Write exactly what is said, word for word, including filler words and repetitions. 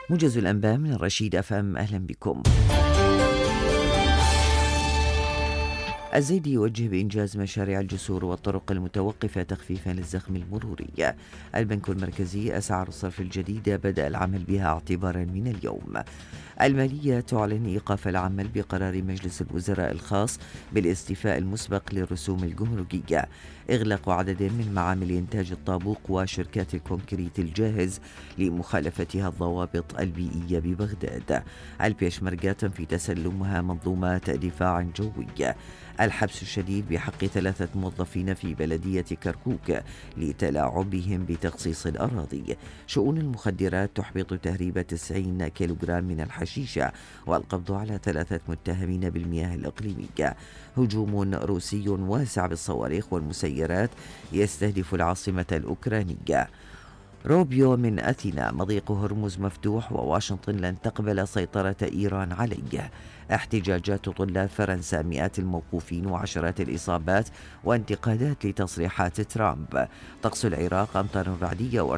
موجز الأنباء من الرشيد أف أم، أهلا بكم. الزيدي يوجه بإنجاز مشاريع الجسور والطرق المتوقفة تخفيفا للزخم المروري. البنك المركزي أسعار الصرف الجديدة بدأ العمل بها اعتبارا من اليوم. المالية تعلن إيقاف العمل بقرار مجلس الوزراء الخاص بالاستيفاء المسبق للرسوم الجمركية. إغلاق عدد من معامل إنتاج الطابوق وشركات الكونكريت الجاهز لمخالفتها الضوابط البيئية ببغداد. البيشمركة في تسلمها منظومات دفاع جوي. الحبس الشديد بحق ثلاثة موظفين في بلدية كركوك لتلاعبهم بتخصيص الأراضي. شؤون المخدرات تحبط تهريب تسعين كيلوغرام من الحشيشة والقبض على ثلاثة متهمين بالمياه الإقليمية. هجوم روسي واسع بالصواريخ والمسيرات يستهدف العاصمة الأوكرانية. روبيو من أثينا: مضيق هرمز مفتوح وواشنطن لن تقبل سيطرة إيران عليه. احتجاجات طلاب فرنسا: مئات الموقوفين وعشرات الإصابات وانتقادات لتصريحات ترامب. طقس العراق: أمطار رعدية